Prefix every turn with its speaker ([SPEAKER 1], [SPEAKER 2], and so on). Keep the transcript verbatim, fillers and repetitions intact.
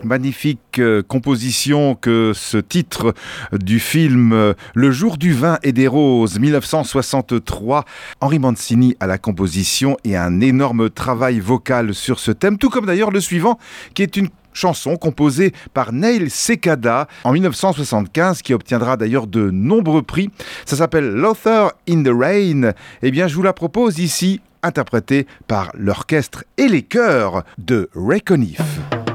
[SPEAKER 1] magnifique euh, composition que ce titre du film euh, Le jour du vin et des roses, mille neuf cent soixante-trois. Henry Mancini à la composition et un énorme travail vocal sur ce thème, tout comme d'ailleurs le suivant, qui est une chanson composée par Neil Cicada en mille neuf cent soixante-quinze, qui obtiendra d'ailleurs de nombreux prix. Ça s'appelle Lothar in the Rain. Eh bien, je vous la propose ici, interprétée par l'orchestre et les chœurs de Ray Conniff.